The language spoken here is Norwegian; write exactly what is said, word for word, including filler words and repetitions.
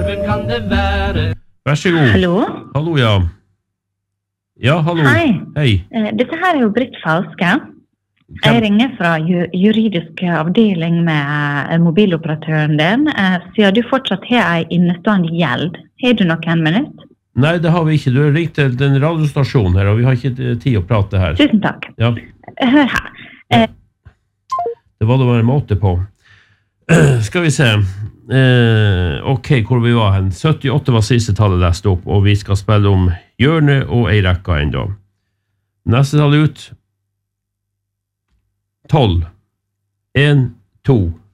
hvem kan det være? Vær så god. Hallo? Hallo, ja. Ja, hallo. Hei. Hei. Eh, Dette her er jo Britt Falske. Jeg ringer fra ju- juridisk avdeling med eh, mobiloperatøren din, eh, siden du fortsatt har en innestående gjeld. Har du noen minutt? Nei, det har vi ikke. Du har ringt til den radiostasjonen her, og vi har ikke eh, tid å prate her. Tusen takk. Ja, Hør her. Eh, det var det bare en måte på. Skal vi se. Eh, ok, hvor vi var hen. syttiåtte var siste tallet lest opp, og vi skal spille om hjørne og ei rekka enda. Neste tall ut. tolv. en, to.